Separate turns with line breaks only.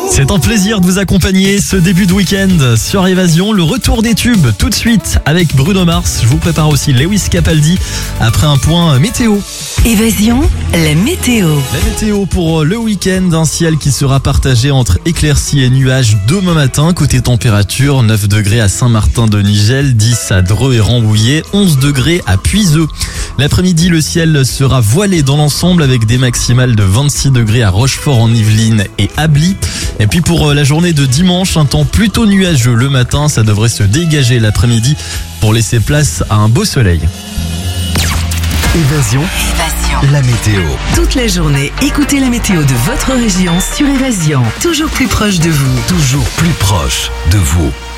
C'est un plaisir de vous accompagner ce début de week-end sur Évasion. Le retour des tubes tout de suite avec Bruno Mars. Je vous prépare aussi Lewis Capaldi après un point météo.
Évasion, la météo.
La météo pour le week-end, un ciel qui sera partagé entre éclaircies et nuages demain matin. Côté température, 9 degrés à Saint-Martin-de-Nigel, 10 à Dreux et Rambouillet, 11 degrés à Puiseux. L'après-midi, le ciel sera voilé dans l'ensemble avec des maximales de 26 degrés à Rochefort-en-Yvelines et Ably. Et puis pour la journée de dimanche, un temps plutôt nuageux le matin, ça devrait se dégager l'après-midi pour laisser place à un beau soleil.
Évasion, la météo.
Toute la journée, écoutez la météo de votre région sur Évasion. Toujours plus proche de vous.
Toujours plus proche de vous.